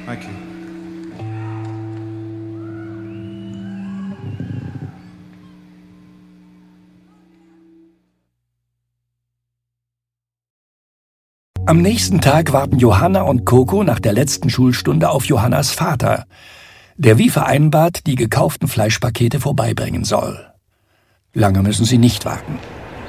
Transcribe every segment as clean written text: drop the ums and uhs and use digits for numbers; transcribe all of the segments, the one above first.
Okay. Am nächsten Tag warten Johanna und Coco nach der letzten Schulstunde auf Johannas Vater, der wie vereinbart die gekauften Fleischpakete vorbeibringen soll. Lange müssen sie nicht warten.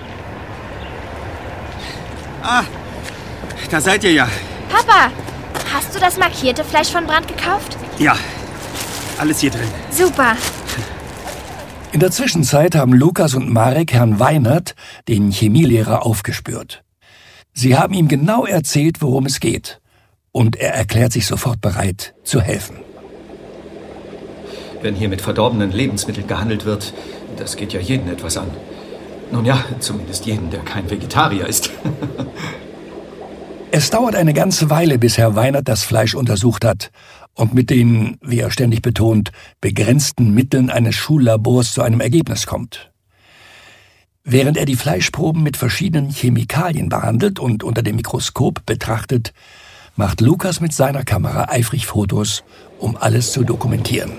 Ah, da seid ihr ja. Papa, hast du das markierte Fleisch von Brandt gekauft? Ja, alles hier drin. Super. In der Zwischenzeit haben Lukas und Marek Herrn Weinert, den Chemielehrer, aufgespürt. Sie haben ihm genau erzählt, worum es geht. Und er erklärt sich sofort bereit, zu helfen. Wenn hier mit verdorbenen Lebensmitteln gehandelt wird, das geht ja jeden etwas an. Nun ja, zumindest jeden, der kein Vegetarier ist. Es dauert eine ganze Weile, bis Herr Weinert das Fleisch untersucht hat und mit den, wie er ständig betont, begrenzten Mitteln eines Schullabors zu einem Ergebnis kommt. Während er die Fleischproben mit verschiedenen Chemikalien behandelt und unter dem Mikroskop betrachtet, macht Lukas mit seiner Kamera eifrig Fotos, um alles zu dokumentieren.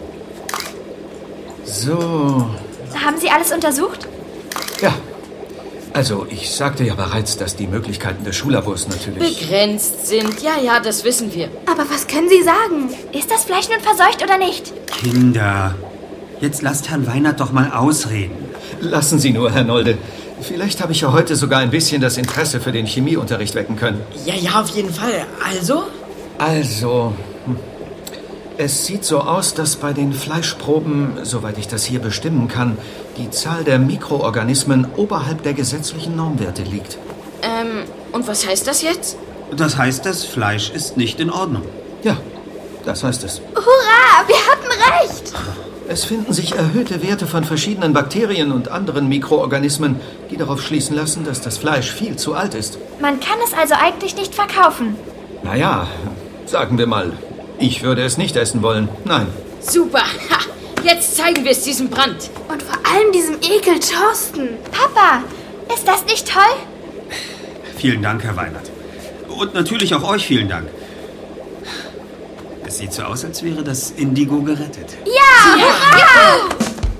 So. Haben Sie alles untersucht? Ja. Also, ich sagte ja bereits, dass die Möglichkeiten des Schullabors natürlich begrenzt sind. Ja, das wissen wir. Aber was können Sie sagen? Ist das Fleisch nun verseucht oder nicht? Kinder, jetzt lasst Herrn Weinert doch mal ausreden. Lassen Sie nur, Herr Nolde. Vielleicht habe ich ja heute sogar ein bisschen das Interesse für den Chemieunterricht wecken können. Ja, auf jeden Fall. Also? Es sieht so aus, dass bei den Fleischproben, soweit ich das hier bestimmen kann, die Zahl der Mikroorganismen oberhalb der gesetzlichen Normwerte liegt. Und was heißt das jetzt? Das heißt, das Fleisch ist nicht in Ordnung. Ja, das heißt es. Hurra, wir hatten recht! Es finden sich erhöhte Werte von verschiedenen Bakterien und anderen Mikroorganismen, die darauf schließen lassen, dass das Fleisch viel zu alt ist. Man kann es also eigentlich nicht verkaufen. Naja, sagen wir mal, ich würde es nicht essen wollen. Nein. Super. Ha, jetzt zeigen wir es diesem Brandt. Und vor allem diesem Ekel Thorsten. Papa, ist das nicht toll? Vielen Dank, Herr Weinert. Und natürlich auch euch vielen Dank. Es sieht so aus, als wäre das Indigo gerettet. Ja! Hurra!